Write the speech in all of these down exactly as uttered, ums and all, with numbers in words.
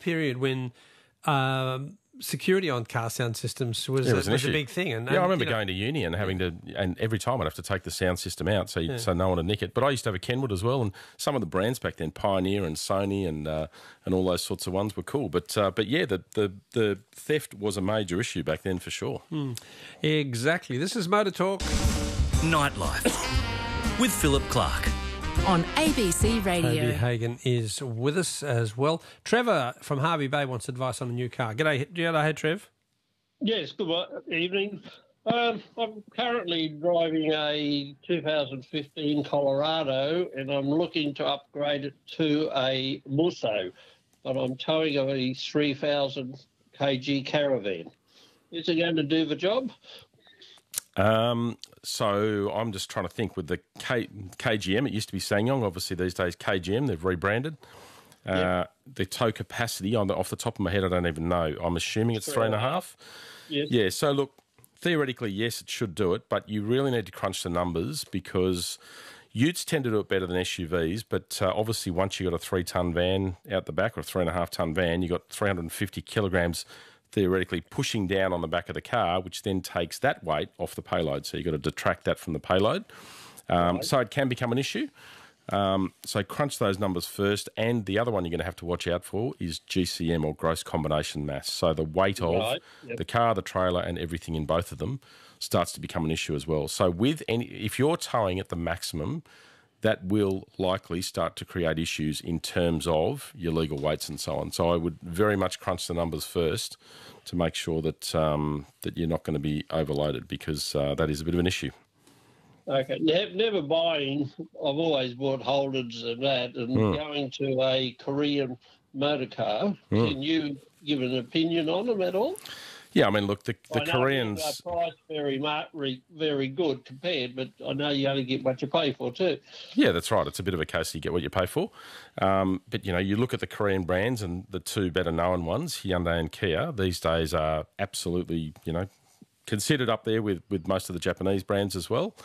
period when um, security on car sound systems was, Yeah, it a, was an was a issue. big thing. And, Yeah, and, I remember you know, going to uni and having to, and every time I'd have to take the sound system out so you, so no one would nick it. But I used to have a Kenwood as well, and some of the brands back then, Pioneer and Sony and uh, and all those sorts of ones were cool. But uh, but yeah, the, the the theft was a major issue back then for sure. Mm, exactly. This is Motor Talk. Nightlife with Philip Clark. On A B C Radio. Toby Hagan is with us as well. Trevor from Harvey Bay wants advice on a new car. G'day, g'day, Trev. Yes, good mo- evening. Um, I'm currently driving a two thousand fifteen Colorado, and I'm looking to upgrade it to a Musso, but I'm towing a three thousand kilogram Caravan. Is it going to do the job? Um, so I'm just trying to think with the K, KGM. It used to be SsangYong. Obviously, these days K G M. They've rebranded. Uh, Yep. The tow capacity, on the, off the top of my head, I don't even know. I'm assuming it's three and a half. Yes. Yeah, so look, theoretically, yes, it should do it, but you really need to crunch the numbers because utes tend to do it better than S U Vs, but uh, obviously once you've got a three-tonne van out the back or a three-and-a-half-tonne van, you've got three hundred fifty kilograms theoretically pushing down on the back of the car, which then takes that weight off the payload. So you've got to detract that from the payload. Um, Right. So it can become an issue. Um, so crunch those numbers first, and the other one you're going to have to watch out for is G C M or gross combination mass. So the weight of Right, yep. the car, the trailer, and everything in both of them starts to become an issue as well. So with any, if you're towing at the maximum, that will likely start to create issues in terms of your legal weights and so on. So I would very much crunch the numbers first to make sure that um, that you're not going to be overloaded because uh, that is a bit of an issue. Okay. Ne- Never buying. I've always bought Holdens and that, and Hmm. going to a Korean motor car. Can you give an opinion on them at all? Yeah, I mean, look, the, the I know Koreans... they're priced very, mar- re- very good compared, but I know you only get what you pay for too. Yeah, that's right. It's a bit of a case you get what you pay for. Um, but, you know, you look at the Korean brands and the two better-known ones, Hyundai and Kia, these days are absolutely, you know, considered up there with, with most of the Japanese brands as well.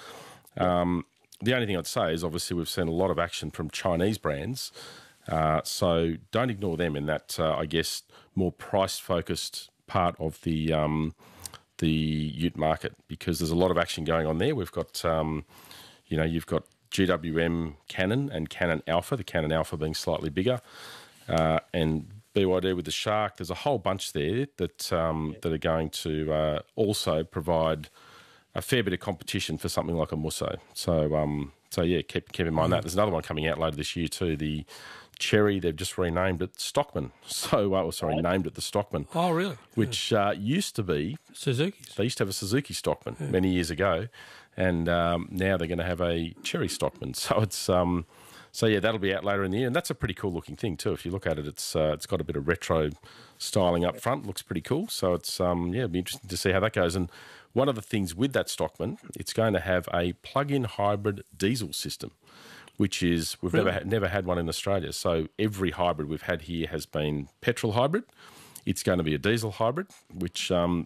Um, the only thing I'd say is obviously we've seen a lot of action from Chinese brands, uh, so don't ignore them in that, uh, I guess, more price-focused part of the um, the ute market because there's a lot of action going on there. We've got, um, you know, you've got G W M Canon and Canon Alpha, the Canon Alpha being slightly bigger, uh, and B Y D with the Shark. There's a whole bunch there that um, that are going to uh, also provide a fair bit of competition for something like a Musso. So, um, so yeah, keep keep in mind that. There's another one coming out later this year too, the Cherry. They've just renamed it Stockman. So, uh, sorry, named it the Stockman. Oh, really? Which uh, used to be Suzuki's. They used to have a Suzuki Stockman many years ago, and um, now they're going to have a Cherry Stockman. So it's um, so yeah, that'll be out later in the year, and that's a pretty cool looking thing too. If you look at it, it's uh, it's got a bit of retro styling up front. Looks pretty cool. So it's um, yeah, it'll be interesting to see how that goes. And one of the things with that Stockman, it's going to have a plug-in hybrid diesel system, which is we've Really? never had, never had one in Australia. So every hybrid we've had here has been petrol hybrid. It's going to be a diesel hybrid, which um,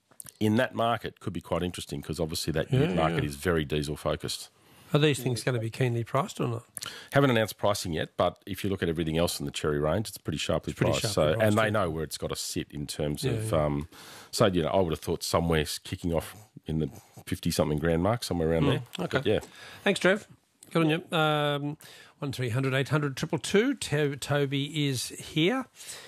in that market could be quite interesting because obviously that Yeah, market yeah. is very diesel focused. Are these things going to be keenly priced or not? Haven't announced pricing yet, but if you look at everything else in the Cherry range, it's pretty sharply pretty priced. sharply so, priced, and they yeah. know where it's got to sit in terms Yeah, of. yeah. Um, so, you know, I would have thought somewhere kicking off in the fifty something grand mark, somewhere around there. Hmm, okay. But yeah. Thanks, Trev. Good on you. Um, one three hundred eight hundred two two two. Toby is here.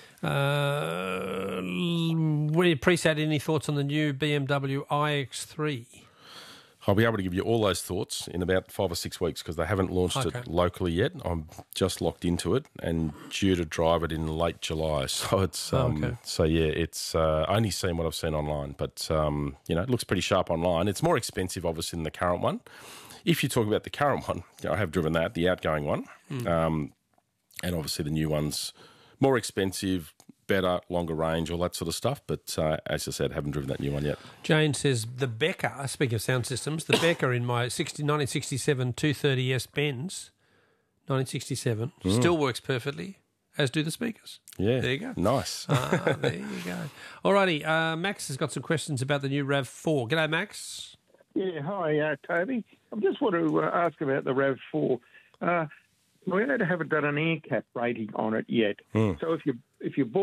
Uh, we appreciate any thoughts on the new B M W i X three? I'll be able to give you all those thoughts in about five or six weeks because they haven't launched Okay. it locally yet. I'm just locked into it and due to drive it in late July. So it's um, Okay. so yeah, it's uh, only seen what I've seen online, but um, you know, it looks pretty sharp online. It's more expensive, obviously, than the current one. If you talk about the current one, you know, I have driven that, the outgoing one, um, and obviously the new one's more expensive, better, longer range, all that sort of stuff. But uh, as I said, haven't driven that new one yet. Jane says the Becker, speaking of sound systems, the Becker in my sixty, nineteen sixty-seven two thirty S Benz, nineteen sixty-seven, still works perfectly, as do the speakers. Yeah, There you go. Nice. Ah, there you go. Alrighty, uh, Max has got some questions about the new RAV four. G'day, Max. Yeah, hi, uh, Toby. I just want to uh, ask about the RAV four. Uh, we haven't done an air cap rating on it yet. So if you if you bought